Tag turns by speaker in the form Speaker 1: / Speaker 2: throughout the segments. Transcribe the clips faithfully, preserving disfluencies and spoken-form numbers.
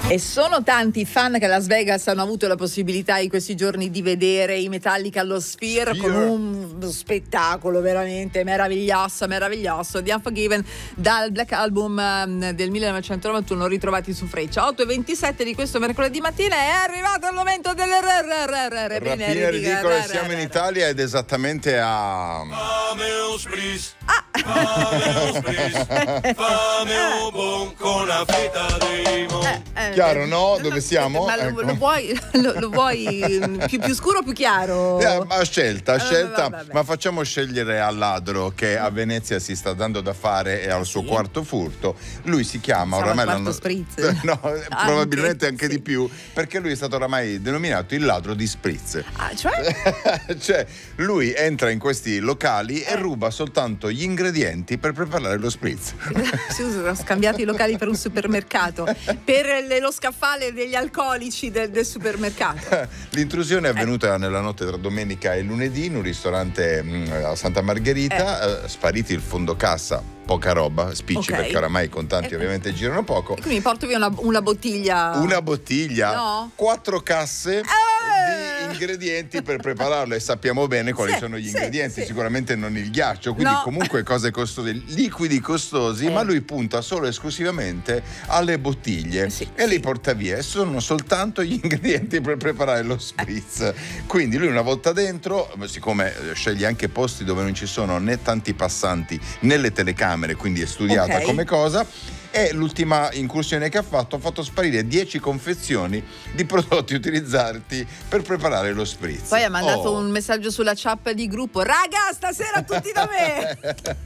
Speaker 1: E sono tanti i fan che a Las Vegas hanno avuto la possibilità in questi giorni di vedere i Metallica allo Sphere, Sphere. con un spettacolo veramente meraviglioso, meraviglioso di Unforgiven dal Black Album um, del millenovecentonovantuno, ritrovati su Freccia. otto e ventisette di questo mercoledì mattina è arrivato il momento delle
Speaker 2: rapine ridicole. Siamo in Italia ed esattamente a
Speaker 3: Fame un spris,
Speaker 1: ah.
Speaker 3: fame un spris, fame un bon con la fetta di limone.
Speaker 1: Eh, eh,
Speaker 2: Chiaro, no? Dove siamo?
Speaker 1: Ma lo,
Speaker 2: ecco.
Speaker 1: lo vuoi, lo, lo vuoi più, più scuro o più chiaro?
Speaker 2: Eh, a scelta, a scelta,
Speaker 1: vabbè, vabbè.
Speaker 2: ma facciamo scegliere al ladro che a Venezia si sta dando da fare e al suo
Speaker 1: sì?
Speaker 2: quarto furto. Lui si chiama
Speaker 1: Sarà
Speaker 2: oramai
Speaker 1: il quarto
Speaker 2: l'hanno-
Speaker 1: spritz.
Speaker 2: No, probabilmente anche
Speaker 1: sì.
Speaker 2: di più, perché lui è stato oramai denominato il ladro di spritz.
Speaker 1: Ah, cioè?
Speaker 2: Cioè, lui entra in questi locali e ruba soltanto gli ingredienti per preparare lo spritz.
Speaker 1: Si usano scambiati i locali per un supermercato, per le- lo scaffale degli alcolici del, del supermercato.
Speaker 2: L'intrusione è avvenuta nella notte tra domenica e lunedì in un ristorante mh, a Santa Margherita, eh. spariti il fondo cassa, poca roba, spicci,
Speaker 1: Ok.
Speaker 2: perché oramai i contanti
Speaker 1: Eh.
Speaker 2: ovviamente girano poco.
Speaker 1: E quindi porto via una, una bottiglia.
Speaker 2: Una bottiglia,
Speaker 1: No?
Speaker 2: quattro casse
Speaker 1: Eh.
Speaker 2: di ingredienti per prepararlo e sappiamo bene quali
Speaker 1: Sì,
Speaker 2: sono gli
Speaker 1: sì,
Speaker 2: ingredienti,
Speaker 1: sì.
Speaker 2: sicuramente non il ghiaccio, quindi
Speaker 1: No.
Speaker 2: comunque cose costose, liquidi costosi,
Speaker 1: Eh.
Speaker 2: ma lui punta solo e esclusivamente alle bottiglie
Speaker 1: Sì,
Speaker 2: e
Speaker 1: sì.
Speaker 2: li porta via e sono soltanto gli ingredienti per preparare lo spritz. Quindi lui una volta dentro, siccome sceglie anche posti dove non ci sono né tanti passanti né le telecamere, quindi è studiata
Speaker 1: Ok.
Speaker 2: come cosa. E l'ultima incursione che ha fatto ha fatto sparire dieci confezioni di prodotti utilizzati per preparare lo spritz.
Speaker 1: Poi ha mandato
Speaker 2: Oh.
Speaker 1: un messaggio sulla chat di gruppo: raga, stasera tutti da me.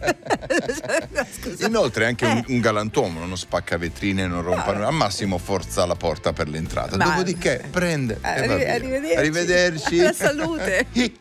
Speaker 1: Scusa.
Speaker 2: Inoltre è anche un,
Speaker 1: Eh.
Speaker 2: un galantuomo, non spacca vetrine, non rompa,
Speaker 1: No.
Speaker 2: al massimo forza la porta per l'entrata.
Speaker 1: Ma-
Speaker 2: Dopodiché prende e va
Speaker 1: Arri-
Speaker 2: via.
Speaker 1: arrivederci.
Speaker 2: Arrivederci.
Speaker 1: La salute.